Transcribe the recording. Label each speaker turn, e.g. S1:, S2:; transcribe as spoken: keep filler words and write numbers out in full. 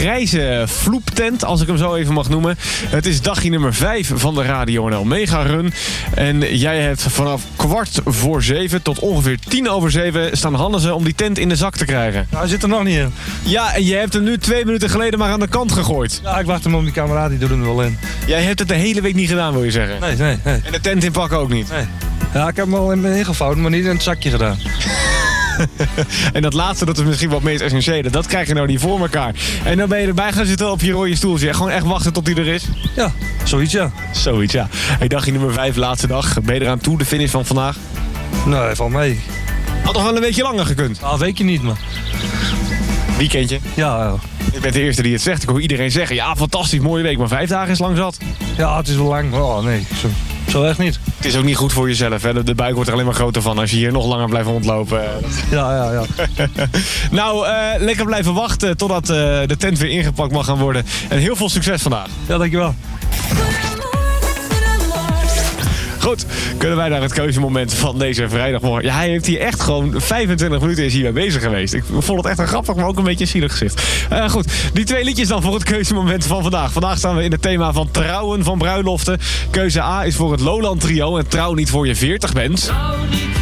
S1: grijze vloeptent, als ik hem zo even mag noemen. Het is dagje nummer vijf van de Radio N L Mega Run. En jij hebt vanaf kwart voor zeven tot ongeveer tien over zeven staan Hannesen om die tent in de zak te krijgen.
S2: Nou, hij zit er nog niet in.
S1: Ja, en je hebt hem nu twee minuten geleden maar aan de kant gegooid.
S2: Ja, ik wacht hem op die kameraad, die doet hem er wel in.
S1: Jij hebt het de hele week niet gedaan, wil je zeggen?
S2: Nee, nee, nee.
S1: En de tent inpakken ook niet?
S2: nee. Ja, ik heb hem al in ingevouwen, maar niet in het zakje gedaan.
S1: En dat laatste, dat is misschien wat meest essentiële. Dat krijg je nou niet voor elkaar. En dan ben je erbij gaan zitten op je rode stoeltje. Gewoon echt wachten tot hij er is?
S2: Ja, zoiets ja.
S1: Zoiets, ja. Hey, dagje nummer vijf, laatste dag. Ben je eraan toe, de finish van vandaag?
S2: Nee, valt mee.
S1: Had toch wel een beetje langer gekund?
S2: Ah, weet je niet, man.
S1: Weekendje.
S2: Ja, ja.
S1: Ik ben de eerste die het zegt. Ik hoor iedereen zeggen, ja, fantastisch, mooie week. Maar vijf dagen is lang zat.
S2: Ja, het is wel lang, maar oh, nee, zo, zo echt niet.
S1: Het is ook niet goed voor jezelf, hè. De, de buik wordt er alleen maar groter van als je hier nog langer blijft rondlopen.
S2: Ja, ja, ja.
S1: Nou, uh, lekker blijven wachten totdat uh, de tent weer ingepakt mag gaan worden. En heel veel succes vandaag.
S2: Ja, dankjewel.
S1: Goed, kunnen wij naar het keuzemoment van deze vrijdagmorgen. Ja, hij heeft hier echt gewoon vijfentwintig minuten is hierbij bezig geweest. Ik vond het echt een grappig, maar ook een beetje een zielig gezicht. Uh, goed, die twee liedjes dan voor het keuzemoment van vandaag. Vandaag staan we in het thema van trouwen van bruiloften. Keuze A is voor het Lowland Trio en trouw niet voor je veertig bent.